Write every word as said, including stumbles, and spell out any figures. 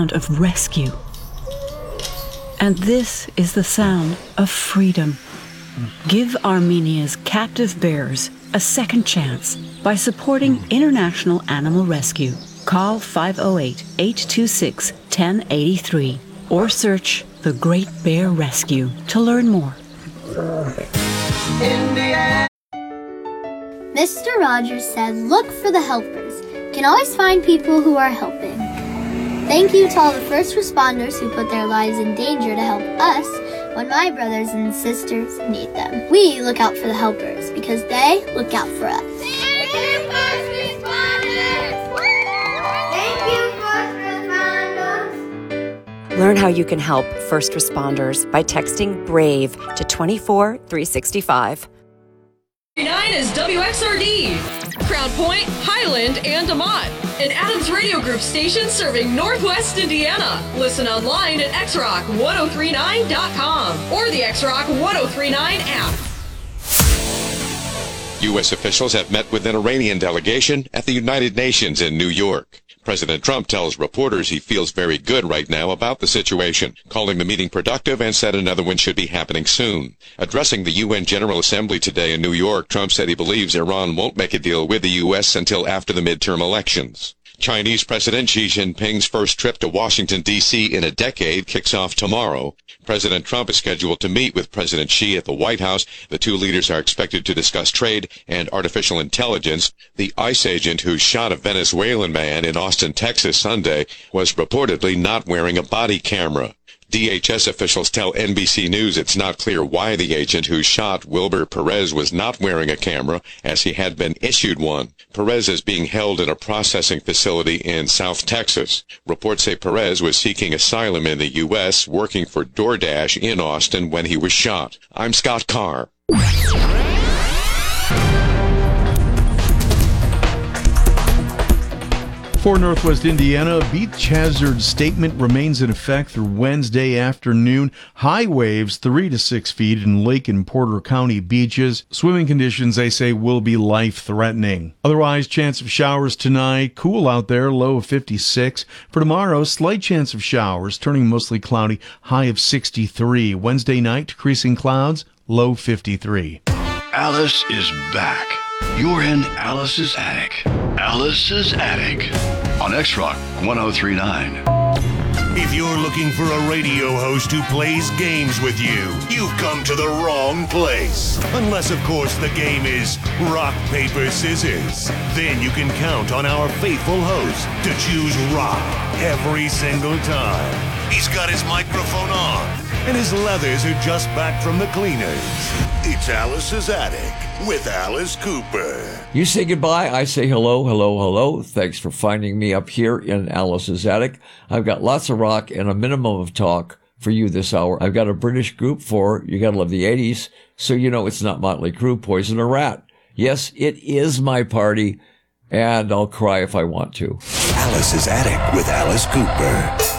of rescue. And this is the sound of freedom. Give Armenia's captive bears a second chance by supporting International Animal Rescue. Call five oh eight, eight two six, one oh eight three or search The Great Bear Rescue to learn more. Mister Rogers said, look for the helpers. You can always find people who are helping. Thank you to all the first responders who put their lives in danger to help us when my brothers and sisters need them. We look out for the helpers because they look out for us. Thank you, first responders! Thank you, first responders! Learn how you can help first responders by texting BRAVE to two four three six five. nine is W X R D, Crown Point, Highland, and DeMont. An Adams Radio Group station serving Northwest Indiana. Listen online at x rock ten thirty-nine dot com or the X Rock ten thirty-nine app. U S officials have met with an Iranian delegation at the United Nations in New York. President Trump tells reporters he feels very good right now about the situation, calling the meeting productive and said another one should be happening soon. Addressing the U N General Assembly today in New York, Trump said he believes Iran won't make a deal with the U S until after the midterm elections. Chinese President Xi Jinping's first trip to Washington, D C in a decade kicks off tomorrow. President Trump is scheduled to meet with President Xi at the White House. The two leaders are expected to discuss trade and artificial intelligence. The ICE agent who shot a Venezuelan man in Austin, Texas Sunday was reportedly not wearing a body camera. D H S officials tell N B C News it's not clear why the agent who shot Wilber Perez was not wearing a camera, as he had been issued one. Perez is being held in a processing facility in South Texas. Reports say Perez was seeking asylum in the U S, working for DoorDash in Austin when he was shot. I'm Scott Carr. For Northwest Indiana, a beach hazard statement remains in effect through Wednesday afternoon. High waves three to six feet in Lake and Porter County beaches. Swimming conditions, they say, will be life-threatening. Otherwise, chance of showers tonight. Cool out there, low of fifty-six. For tomorrow, slight chance of showers, turning mostly cloudy, high of sixty-three. Wednesday night, decreasing clouds, low fifty-three. Alice is back. You're in Alice's Attic. Alice's Attic on X Rock ten thirty-nine. If you're looking for a radio host who plays games with you, you've come to the wrong place. Unless, of course, the game is rock, paper, scissors. Then you can count on our faithful host to choose rock every single time. He's got his microphone on, and his leathers are just back from the cleaners. It's Alice's Attic with Alice Cooper. You say goodbye, I say hello, hello, hello. Thanks for finding me up here in Alice's Attic. I've got lots of rock and a minimum of talk for you this hour. I've got a British group for You Gotta Love the eighties, so you know it's not Motley Crue, Poison, or Rat. Yes, it is my party, and I'll cry if I want to. Alice's Attic with Alice Cooper.